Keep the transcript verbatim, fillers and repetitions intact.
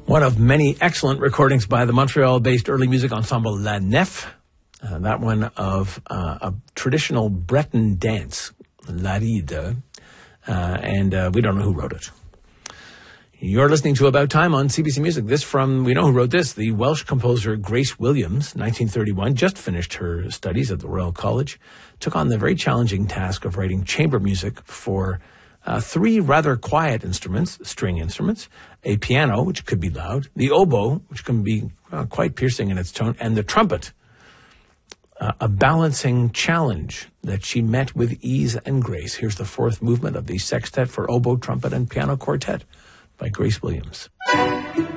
One of many excellent recordings by the Montreal-based early music ensemble La Nef. Uh, that one of uh, a traditional Breton dance, La Ride. Uh, and uh, we don't know who wrote it. You're listening to About Time on C B C Music. This from, we know who wrote this, the Welsh composer Grace Williams, nineteen thirty-one, just finished her studies at the Royal College, took on the very challenging task of writing chamber music for uh, three rather quiet instruments, string instruments, a piano, which could be loud, the oboe, which can be uh, quite piercing in its tone, and the trumpet. Uh, a balancing challenge that she met with ease and grace. Here's the fourth movement of the Sextet for Oboe, Trumpet, and Piano Quartet by Grace Williams.